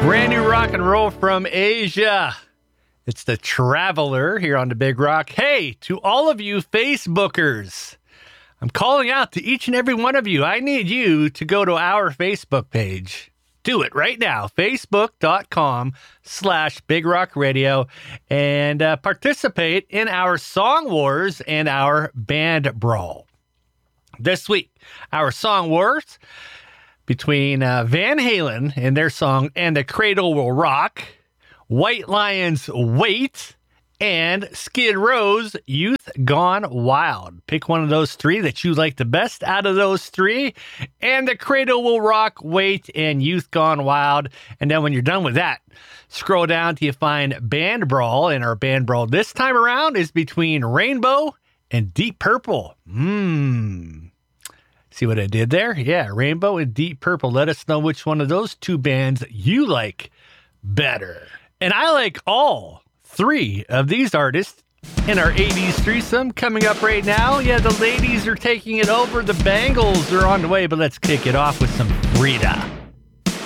Brand new rock and roll from Asia. It's the Traveler here on the Big Rock. Hey, to all of you Facebookers, I'm calling out to each and every one of you. I need you to go to our Facebook page. Do it right now, facebook.com/Big Rock Radio, and participate in our Song Wars and our Band Brawl. This week, our Song Wars between Van Halen and their song And the Cradle Will Rock, White Lion's Wait, and Skid Row's Youth Gone Wild. Pick one of those three that you like the best out of those three, and the Cradle Will Rock, Wait, and Youth Gone Wild. And then when you're done with that, scroll down till you find Band Brawl, and our Band Brawl this time around is between Rainbow and Deep Purple. See what I did there? Yeah, Rainbow and Deep Purple. Let us know which one of those two bands you like better. And I like all three of these artists in our 80s threesome coming up right now. Yeah, the ladies are taking it over. The Bangles are on the way, but let's kick it off with some Frida.